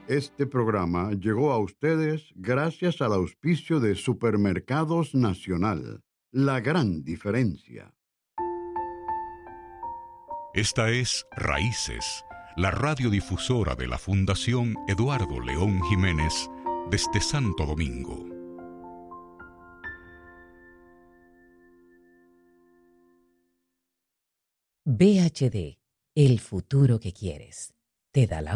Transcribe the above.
Este programa llegó a ustedes gracias al auspicio de Supermercados Nacional. La gran diferencia. Esta es Raíces, la radiodifusora de la Fundación Eduardo León Jiménez desde Santo Domingo. VHD, el futuro que quieres. Te da la